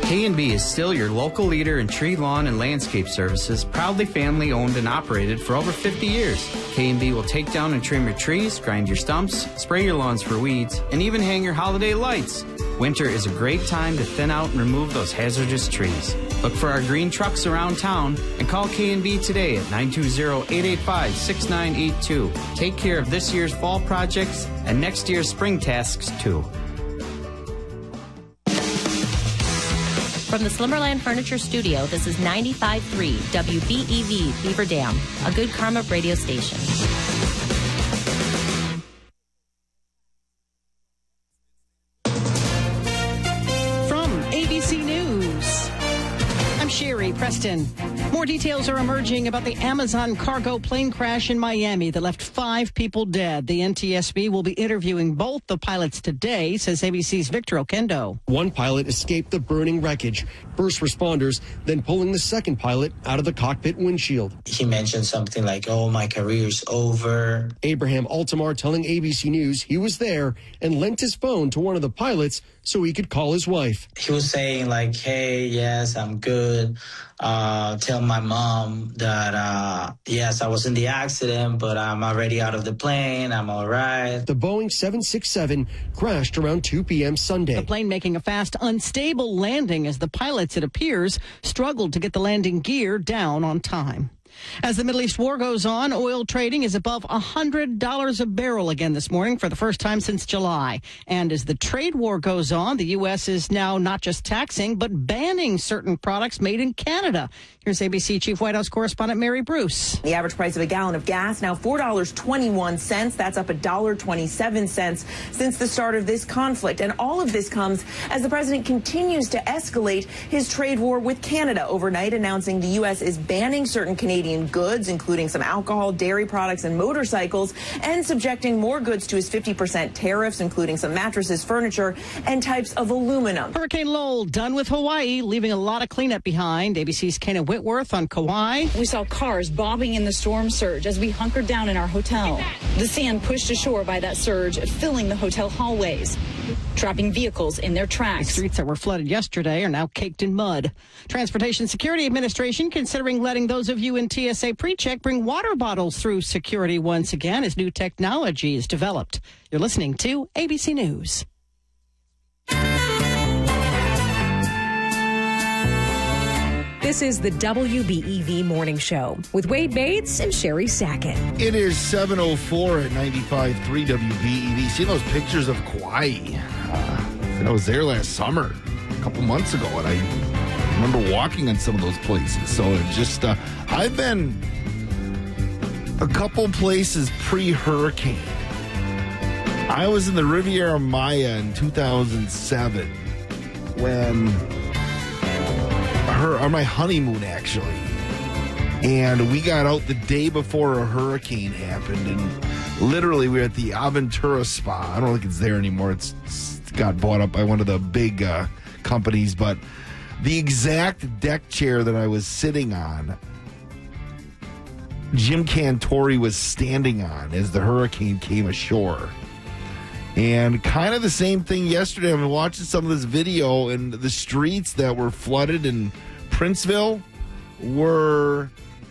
K&B is still your local leader in tree, lawn, and landscape services, proudly family owned and operated for over 50 years. K&B will take down and trim your trees, grind your stumps, spray your lawns for weeds, and even hang your holiday lights. Winter is a great time to thin out and remove those hazardous trees. Look for our green trucks around town and call K&B today at 920-885-6982. Take care of this year's fall projects and next year's spring tasks, too. From the Slimmerland Furniture Studio, this is 95.3 WBEV Beaver Dam, a Good Karma radio station. From ABC News, I'm Sherry Preston. More details are emerging about the Amazon cargo plane crash in Miami that left 5 people dead. The NTSB will be interviewing both the pilots today, says ABC's Victor Okendo. One pilot escaped the burning wreckage. First responders then pulling the second pilot out of the cockpit windshield. He mentioned something like, "Oh, my career's over." Abraham Altamar telling ABC News he was there and lent his phone to one of the pilots so he could call his wife. He was saying like, "Hey, yes, I'm good. Tell my mom that, yes, I was in the accident, but I'm already out of the plane. I'm all right." The Boeing 767 crashed around 2 p.m. Sunday. The plane making a fast, unstable landing as the pilots, it appears, struggled to get the landing gear down on time. As the Middle East war goes on, oil trading is above $100 a barrel again this morning for the first time since July. And as the trade war goes on, the U.S. is now not just taxing, but banning certain products made in Canada. Here's ABC Chief White House correspondent Mary Bruce. The average price of a gallon of gas now $4.21. That's up $1.27 since the start of this conflict. And all of this comes as the president continues to escalate his trade war with Canada, overnight announcing the U.S. is banning certain Canadian goods, including some alcohol, dairy products, and motorcycles, and subjecting more goods to his 50% tariffs, including some mattresses, furniture, and types of aluminum. Hurricane Lowell done with Hawaii, leaving a lot of cleanup behind. ABC's Kena Whitworth on Kauai. We saw cars bobbing in the storm surge as we hunkered down in our hotel. The sand pushed ashore by that surge, filling the hotel hallways, trapping vehicles in their tracks. The streets that were flooded yesterday are now caked in mud. Transportation Security Administration considering letting those of you in TSA PreCheck bring water bottles through security once again as new technology is developed. You're listening to ABC News. This is the WBEV Morning Show with Wade Bates and Sherry Sackett. It is 7:04 at 95.3 WBEV. See those pictures of Kauai? I was there last summer, a couple months ago, and I remember walking in some of those places. So it just, I've been a couple places pre-hurricane. I was in the Riviera Maya in 2007 when on my honeymoon, actually. And we got out the day before a hurricane happened, and literally we were at the Aventura Spa. I don't think it's there anymore. It's got bought up by one of the big companies, but the exact deck chair that I was sitting on, Jim Cantori was standing on as the hurricane came ashore. And kind of the same thing yesterday. I've been watching some of this video, and the streets that were flooded in Princeville were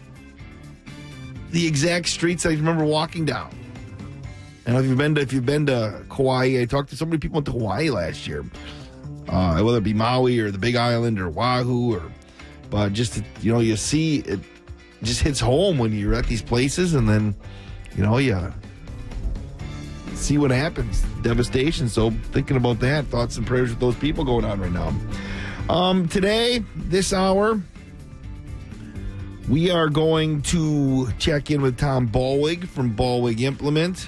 the exact streets I remember walking down. And if you've been to Kauai, I talked to so many people went to Hawaii last year, whether it be Maui or the Big Island or Oahu, but just you see it just hits home when you're at these places, and then you see what happens. Devastation. So thinking about that, thoughts and prayers with those people going on right now. Today, this hour, we are going to check in with Tom Ballwig from Ballwig Implement.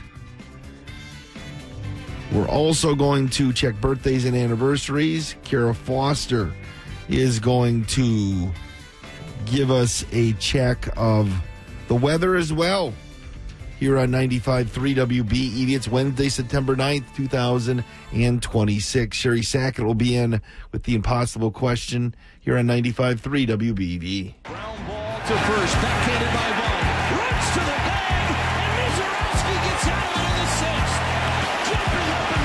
We're also going to check birthdays and anniversaries. Kara Foster is going to give us a check of the weather as well. Here on 95.3 WBEV. It's Wednesday, September 9th, 2026. Sherry Sackett will be in with the impossible question here on 95.3 WBEV. Ground ball to first, backhanded by Vaughn. Runs to the bag, and Mizorowski gets out of the sixth. Jumping up